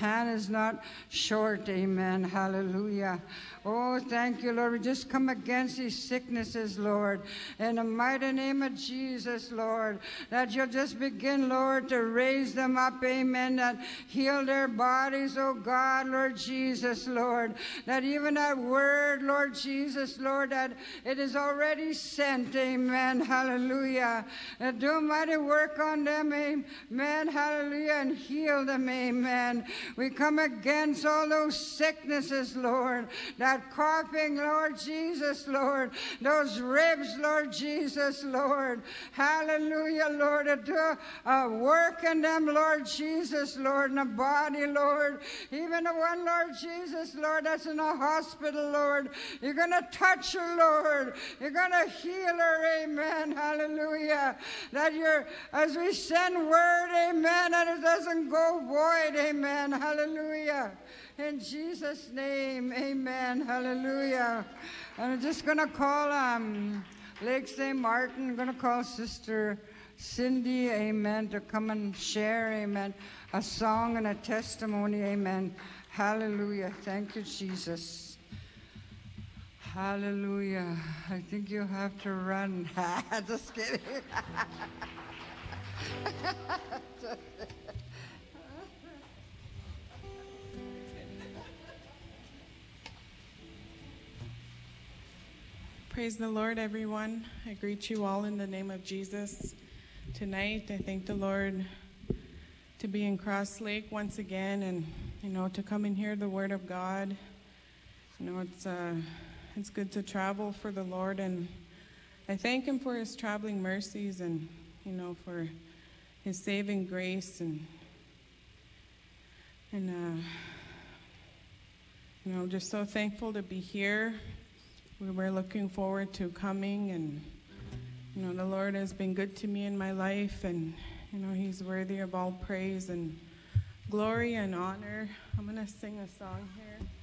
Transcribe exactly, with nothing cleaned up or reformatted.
hand is not short. Amen. Hallelujah. Oh, thank you, Lord. We just come against these sicknesses, Lord, in the mighty name of Jesus, Lord, that you'll just begin, Lord, to raise them up. Amen. That heal their bodies, oh God, Lord Jesus, Lord, that even that word, Lord Jesus, Lord, that it is already sent. Amen. Hallelujah. That do a mighty work on them. Amen. Hallelujah. And heal them. Amen. We come against all those sicknesses, Lord, that coughing, Lord Jesus, Lord, those ribs, Lord Jesus, Lord. Hallelujah, Lord. To do a work in them, Lord Jesus, Lord, in the body, Lord. Even the one, Lord Jesus, Lord, that's in a hospital, Lord. You're going to touch her, Lord. You're going to heal her. Amen. Hallelujah. That you're, as we send word, amen, that it doesn't go void. Amen. Hallelujah. In Jesus' name, amen. Hallelujah. And I'm just going to call um, Lake Saint Martin. I'm going to call Sister Cindy, amen, to come and share, amen, a song and a testimony, amen. Hallelujah. Thank you, Jesus. Hallelujah. I think you have to run. Just kidding. Praise the Lord, everyone. I greet you all in the name of Jesus. Tonight, I thank the Lord to be in Cross Lake once again, and you know, to come and hear the Word of God. You know, it's uh, it's good to travel for the Lord, and I thank Him for His traveling mercies, and you know, for His saving grace, and and uh, you know, just so thankful to be here. We were looking forward to coming, and you know, the Lord has been good to me in my life, and you know, He's worthy of all praise and glory and honor. I'm going to sing a song here.